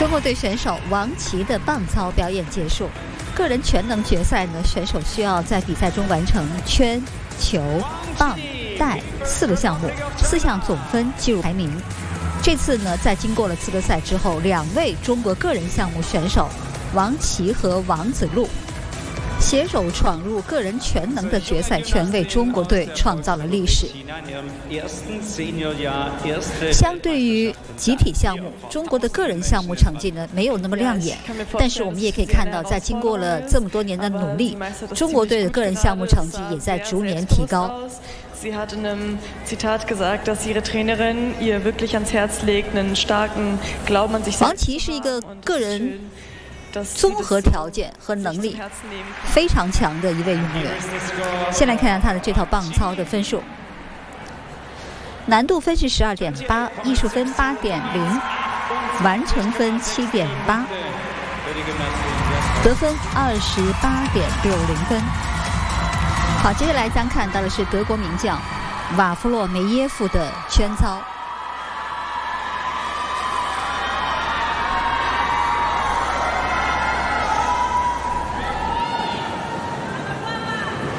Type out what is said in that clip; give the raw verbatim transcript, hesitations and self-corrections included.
中国队选手王琦的棒操表演结束。个人全能决赛呢，选手需要在比赛中完成圈、球、棒、带四个项目，四项总分计入排名。这次呢，在经过了资格赛之后，两位中国个人项目选手王琦和王子路携手闯入个人全能的决赛圈，为中国队创造了历史。相对于集体项目，中国的个人项目成绩呢没有那么亮眼，但是我们也可以看到，在经过了这么多年的努力，中国队的个人项目成绩也在逐年提高。 Sie hat in einem Zitat gesagt, dass ihre Trainerin ihr wirklich ans Herz legt, einen starken Glauben an sich selbst. 王琦是一个个人综合条件和能力非常强的一位运动员。先来看看他的这套棒操的分数，难度分是十二点八，艺术分八点零，完成分七点八，得分二十八点六零分。好，接下来将看到的是德国名将瓦夫洛梅耶夫的圈操。